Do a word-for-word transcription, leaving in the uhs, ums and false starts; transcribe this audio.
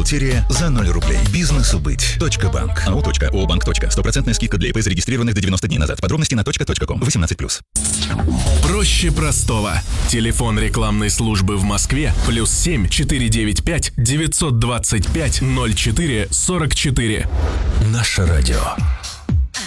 Бухгалтерия за ноль рублей. Бизнесу быть. Точка банк. АО. Ообанк. Стопроцентная скидка для ИП, зарегистрированных до девяноста дней назад. Подробности на точка точка ком. восемнадцать плюс. Проще простого. Телефон рекламной службы в Москве плюс семь четыре девять пять девятьсот двадцать пять ноль четыре сорок четыре. Наше радио.